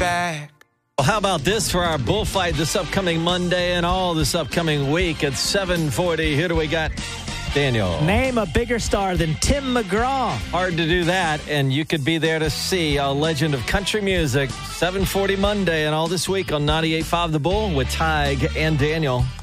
back. Well, how about this for our bullfight this upcoming Monday and all this upcoming week at 7:40? Who do we got? Daniel. Name a bigger star than Tim McGraw. Hard to do that, and you could be there to see a legend of country music. 7:40 Monday and all this week on 98.5 The Bull with Tig and Daniel.